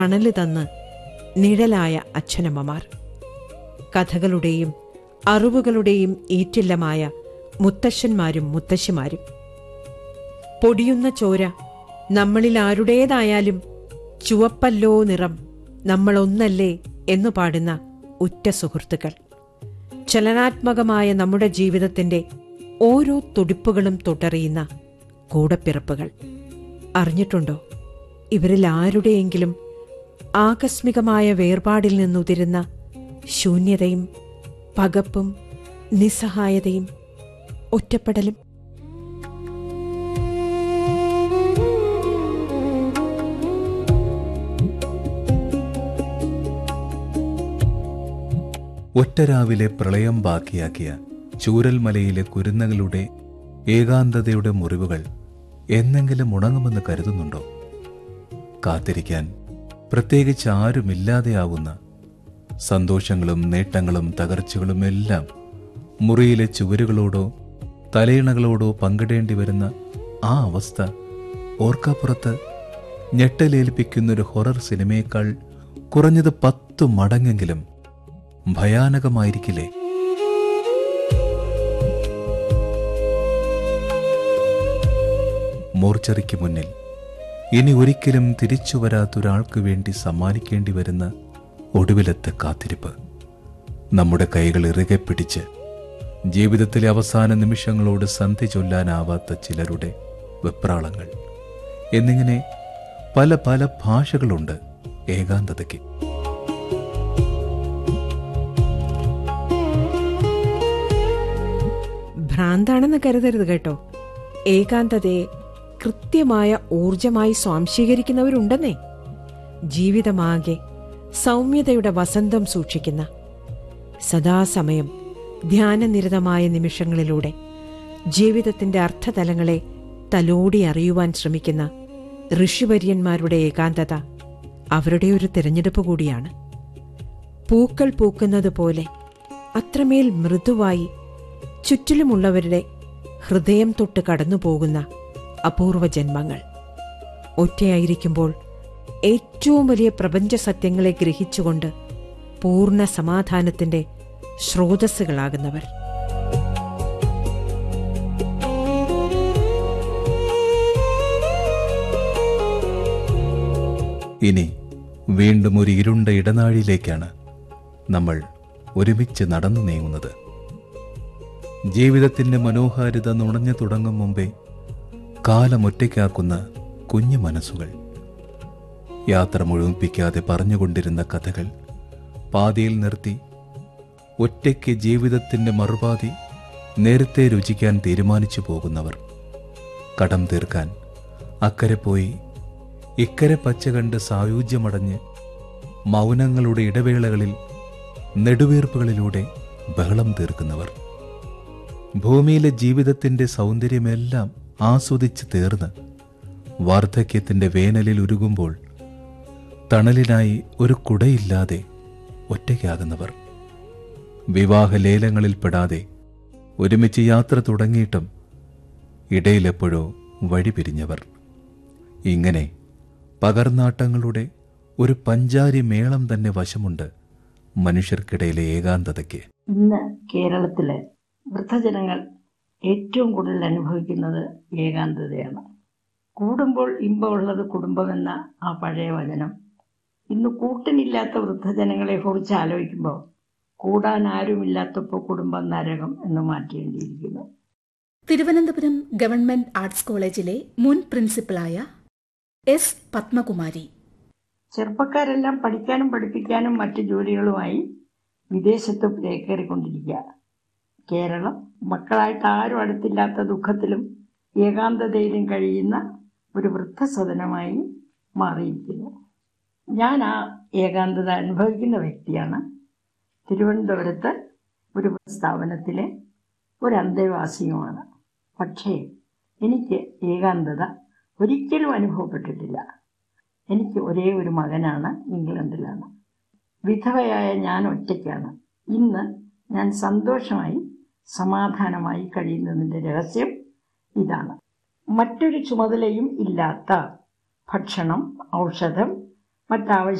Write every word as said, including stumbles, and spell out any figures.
തണല് തന്ന് നിഴലായ അച്ഛനമ്മമാർ, കഥകളുടെയും അറിവുകളുടെയും ഈറ്റില്ലമായ മുത്തശ്ശന്മാരും മുത്തശ്ശിമാരും. പൊടിയുന്ന ചോര നമ്മളിൽ ആരുടേതായാലും ചുവപ്പല്ലോ നിറം, നമ്മളൊന്നല്ലേ എന്നു പാടുന്ന ഉറ്റ സുഹൃത്തുക്കൾ. ചലനാത്മകമായ നമ്മുടെ ജീവിതത്തിന്റെ ഓരോ തുടിപ്പുകളും തൊട്ടറിയുന്ന കൂടപ്പിറപ്പുകൾ. അറിഞ്ഞിട്ടുണ്ടോ, ഇവരിൽ ആരുടെയെങ്കിലും ആകസ്മികമായ വേർപാടിൽ നിന്നുതിരുന്ന ശൂന്യതയും പകപ്പും നിസ്സഹായതയും ഒറ്റപ്പെടലും? ഒറ്റരാവിലെ പ്രളയം ബാക്കിയാക്കിയ ചൂരൽമലയിലെ കുരുന്നുകളുടെ ഏകാന്തതയുടെ മുറിവുകൾ എന്നെങ്കിലും ഉണങ്ങുമെന്ന് കരുതുന്നുണ്ടോ? കാത്തിരിക്കാൻ പ്രത്യേകിച്ച് ആരുമില്ലാതെയാവുന്ന സന്തോഷങ്ങളും നേട്ടങ്ങളും തകർച്ചകളും എല്ലാം മുറിയിലെ ചുവരുകളോടോ തലയിണകളോടോ പങ്കിടേണ്ടി വരുന്ന ആ അവസ്ഥ ഓർക്കാപ്പുറത്ത് ഞെട്ടലേൽപ്പിക്കുന്നൊരു ഹൊറർ സിനിമയേക്കാൾ കുറഞ്ഞത് പത്തു മടങ്ങെങ്കിലും ഭയാനകമായിരിക്കില്ലേ? മോർച്ചറിക്ക് മുന്നിൽ ഇനി ഒരിക്കലും തിരിച്ചു വരാത്തൊരാൾക്ക് വേണ്ടി സമ്മാനിക്കേണ്ടി വരുന്ന ഒടുവിലത്തെ കാത്തിരിപ്പ്, നമ്മുടെ കൈകൾ ഇറുകെ പിടിച്ച് ജീവിതത്തിലെ അവസാന നിമിഷങ്ങളോട് സന്ധി ചൊല്ലാനാവാത്ത ചിലരുടെ വെപ്രാളങ്ങൾ എന്നിങ്ങനെ പല പല ഭാഷകളുണ്ട് ഏകാന്തതയ്ക്ക്. ഭ്രാന്താണെന്ന് കരുതരുത് കേട്ടോ. ഏകാന്തതയെ കൃത്യമായ ഊർജമായി സ്വാംശീകരിക്കുന്നവരുണ്ടെന്നേ. ജീവിതമാകെ സൗമ്യതയുടെ വസന്തം സൂക്ഷിക്കുന്ന, സദാസമയം ധ്യാനനിരതമായ നിമിഷങ്ങളിലൂടെ ജീവിതത്തിന്റെ അർത്ഥതലങ്ങളെ തലോടി അറിയുവാൻ ശ്രമിക്കുന്ന ഋഷിവര്യന്മാരുടെ ഏകാന്തത അവരുടെ ഒരു തിരഞ്ഞെടുപ്പ് കൂടിയാണ്. പൂക്കൾ പൂക്കുന്നത് പോലെ അത്രമേൽ മൃദുവായി ചുറ്റിലുമുള്ളവരുടെ ഹൃദയം തൊട്ട് കടന്നുപോകുന്ന അപൂർവ ജന്മങ്ങൾ. ഒറ്റയായിരിക്കുമ്പോൾ ഏറ്റവും വലിയ പ്രപഞ്ച സത്യങ്ങളെ ഗ്രഹിച്ചുകൊണ്ട് പൂർണ്ണ സമാധാനത്തിന്റെ സ്രോതസ്സുകളാകുന്നവർ. ഇനി വീണ്ടും ഒരു ഇരുണ്ട ഇടനാഴിയിലേക്കാണ് നമ്മൾ ഒരുമിച്ച് നടന്നു നീങ്ങുന്നത്. ജീവിതത്തിന്റെ മനോഹാരിത നുണഞ്ഞു തുടങ്ങും മുമ്പേ കാലമൊറ്റയ്ക്കാക്കുന്ന കുഞ്ഞു മനസ്സുകൾ, യാത്ര മുഴുമിപ്പിക്കാതെ പറഞ്ഞുകൊണ്ടിരുന്ന കഥകൾ പാതിയിൽ നിർത്തി ഒറ്റയ്ക്ക് ജീവിതത്തിന്റെ മറുപാതി നേരത്തെ രുചിക്കാൻ തീരുമാനിച്ചു പോകുന്നവർ, കടം തീർക്കാൻ അക്കരെ പോയി ഇക്കരെ പച്ച കണ്ട് സായുജ്യമടഞ്ഞ് മൗനങ്ങളുടെ ഇടവേളകളിൽ നെടുവീർപ്പുകളിലൂടെ ബഹളം തീർക്കുന്നവർ, ഭൂമിയിലെ ജീവിതത്തിന്റെ സൗന്ദര്യമെല്ലാം ആസ്വദിച്ച് തീർന്ന് വാർദ്ധക്യത്തിന്റെ വേനലിൽ ഉരുകുമ്പോൾ തണലിനായി ഒരു കുടയില്ലാതെ ഒറ്റയ്ക്കാകുന്നവർ, വിവാഹലേലങ്ങളിൽപ്പെടാതെ ഒരുമിച്ച് യാത്ര തുടങ്ങിയിട്ടും ഇടയിലെപ്പോഴോ വഴിപിരിഞ്ഞവർ. ഇങ്ങനെ പകർനാട്ടങ്ങളുടെ ഒരു പഞ്ചാരി മേളം തന്നെ വശമുണ്ട് മനുഷ്യർക്കിടയിലെ ഏകാന്തതയ്ക്ക്. ഇന്ന് കേരളത്തിലെ വൃദ്ധജനങ്ങൾ ഏറ്റവും കൂടുതൽ അനുഭവിക്കുന്നത് ഏകാന്തതയാണ്. കൂടുമ്പോൾ ഇമ്പമുള്ളത് കുടുംബമെന്ന ആ പഴയ വചനം ഇന്ന് കൂട്ടിനില്ലാത്ത വൃദ്ധജനങ്ങളെ കുറിച്ച് ആലോചിക്കുമ്പോൾ കൂടാൻ ആരുമില്ലാത്തപ്പോൾ കുടുംബം നരകം എന്ന് മാറ്റേണ്ടിയിരിക്കുന്നു. തിരുവനന്തപുരം ഗവൺമെന്റ് ആർട്സ് കോളേജിലെ മുൻ പ്രിൻസിപ്പലായ എസ് പത്മകുമാരി. ചെറുപ്പക്കാരെല്ലാം പഠിക്കാനും പഠിപ്പിക്കാനും മറ്റു ജോലികളുമായി വിദേശത്ത് ചേക്കേറിക്കൊണ്ടിരിക്കുക. കേരളം മക്കളായിട്ട് ആരും അടുത്തില്ലാത്ത ദുഃഖത്തിലും ഏകാന്തതയിലും കഴിയുന്ന ഒരു വൃദ്ധസദനമായി മാറിയിരിക്കുന്നു. ഞാൻ ആ ഏകാന്തത അനുഭവിക്കുന്ന വ്യക്തിയാണ്. തിരുവനന്തപുരത്ത് ഒരു സ്ഥാപനത്തിലെ ഒരു അന്തേവാസിയുമാണ്. പക്ഷേ എനിക്ക് ഏകാന്തത ഒരിക്കലും അനുഭവപ്പെട്ടിട്ടില്ല. എനിക്ക് ഒരേ ഒരു മകനാണ്, ഇംഗ്ലണ്ടിലാണ്. വിധവയായ ഞാൻ ഒറ്റയ്ക്കാണ്. ഇന്ന് ഞാൻ സന്തോഷമായി സമാധാനമായി കഴിയുന്നതിൻ്റെ രഹസ്യം ഇതാണ്. മറ്റൊരു ചുമതലയും ഇല്ലാത്ത ഭക്ഷണം, ഔഷധം, മറ്റാവശ്യ